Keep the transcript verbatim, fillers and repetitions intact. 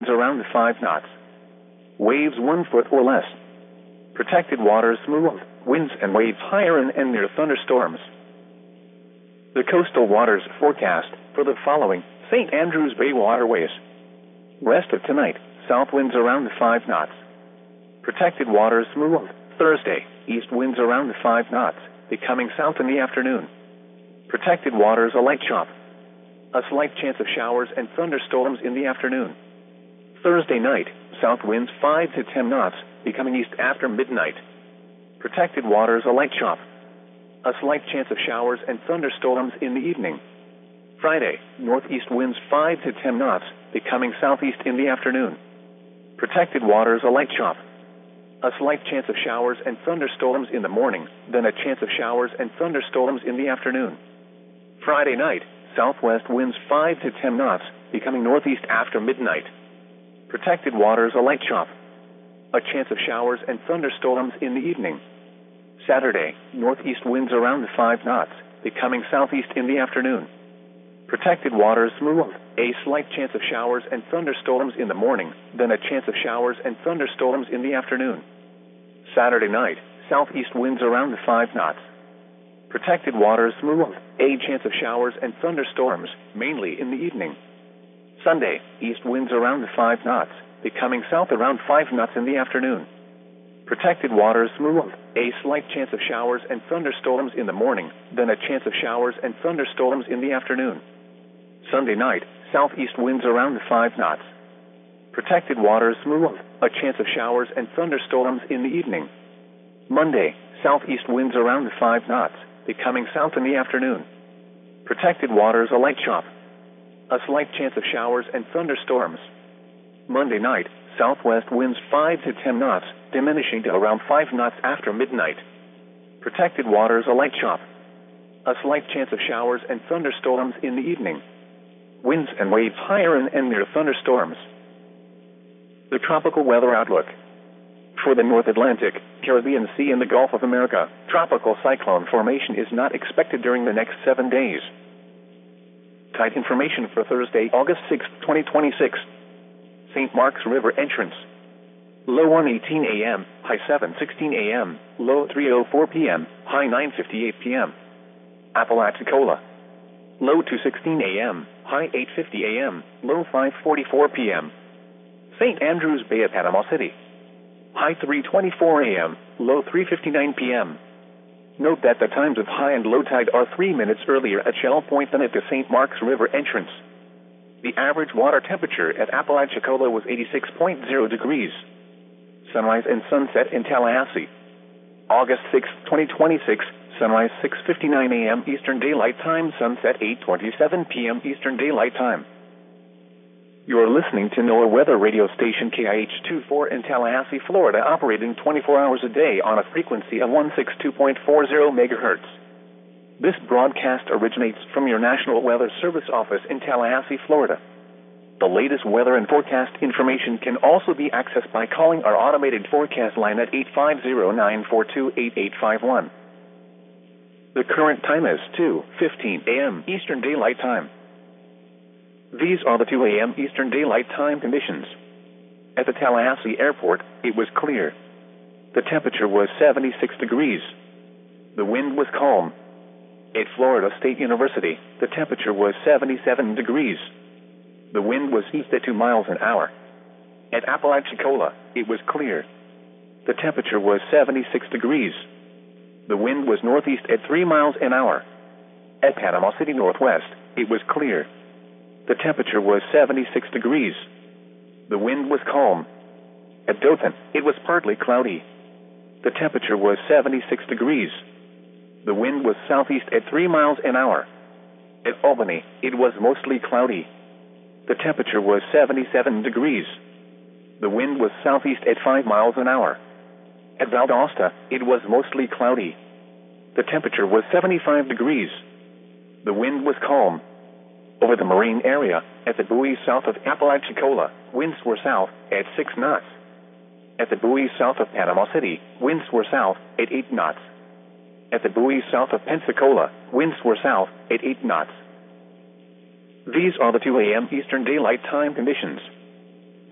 around five knots. Waves one foot or less. Protected waters smooth. Winds and waves higher in and near thunderstorms. The coastal waters forecast for the following Saint Andrews Bay waterways. Rest of tonight, south winds around five knots. Protected waters smooth. Thursday, east winds around five knots, becoming south in the afternoon. Protected waters a light chop. A slight chance of showers and thunderstorms in the afternoon. Thursday night, south winds five to ten knots, becoming east after midnight. Protected waters a light chop. A slight chance of showers and thunderstorms in the evening. Friday, northeast winds five to ten knots, becoming southeast in the afternoon. Protected waters a light chop. A slight chance of showers and thunderstorms in the morning, then a chance of showers and thunderstorms in the afternoon. Friday night, southwest winds five to ten knots, becoming northeast after midnight. Protected waters a light chop. A chance of showers and thunderstorms in the evening. Saturday, northeast winds around five knots, becoming southeast in the afternoon. Protected waters smooth. A slight chance of showers and thunderstorms in the morning, then a chance of showers and thunderstorms in the afternoon. Saturday night, southeast winds around five knots. Protected waters smooth. A chance of showers and thunderstorms, mainly in the evening. Sunday, east winds around five knots, becoming south around five knots in the afternoon. Protected waters smooth. A slight chance of showers and thunderstorms in the morning, then a chance of showers and thunderstorms in the afternoon. Sunday night, southeast winds around five knots. Protected waters smooth. A chance of showers and thunderstorms in the evening. Monday, southeast winds around five knots, becoming south in the afternoon. Protected waters a light chop. A slight chance of showers and thunderstorms. Monday night, southwest winds five to ten knots, diminishing to around five knots after midnight. Protected waters a light chop. A slight chance of showers and thunderstorms in the evening. Winds and waves higher in and near thunderstorms. The tropical weather outlook. For the North Atlantic, Caribbean Sea and the Gulf of America, tropical cyclone formation is not expected during the next seven days. Tide information for Thursday, August sixth, twenty twenty-six. Saint Mark's River entrance. Low one eighteen a m, high seven sixteen a m, low three oh four p m, high nine fifty-eight p m Apalachicola. Low two sixteen a m, high eight fifty a m, low five forty-four p m Saint Andrews Bay at Panama City. High three twenty-four a m, low three fifty-nine p m Note that the times of high and low tide are three minutes earlier at Shell Point than at the Saint Mark's River entrance. The average water temperature at Apalachicola was eighty-six point zero degrees. Sunrise and sunset in Tallahassee. August sixth, twenty twenty-six, sunrise six fifty-nine a m Eastern Daylight Time, sunset eight twenty-seven p m Eastern Daylight Time. You are listening to NOAA weather radio station K I H twenty-four in Tallahassee, Florida, operating twenty-four hours a day on a frequency of one sixty-two point four zero megahertz. This broadcast originates from your National Weather Service office in Tallahassee, Florida. The latest weather and forecast information can also be accessed by calling our automated forecast line at eight five zero, nine four two, eight eight five one. The current time is two fifteen a m Eastern Daylight Time. These are the two a m Eastern Daylight Time conditions. At the Tallahassee Airport, it was clear. The temperature was seventy-six degrees. The wind was calm. At Florida State University, the temperature was seventy-seven degrees. The wind was east at two miles an hour. At Apalachicola, it was clear. The temperature was seventy-six degrees. The wind was northeast at three miles an hour. At Panama City Northwest, it was clear. The temperature was seventy-six degrees. The wind was calm. At Dothan, it was partly cloudy. The temperature was seventy-six degrees. The wind was southeast at three miles an hour. At Albany, it was mostly cloudy. The temperature was seventy-seven degrees. The wind was southeast at five miles an hour. At Valdosta, it was mostly cloudy. The temperature was seventy-five degrees. The wind was calm. Over the marine area, at the buoys south of Apalachicola, winds were south at six knots. At the buoys south of Panama City, winds were south at eight knots. At the buoys south of Pensacola, winds were south at eight knots. These are the two a m Eastern Daylight Time conditions.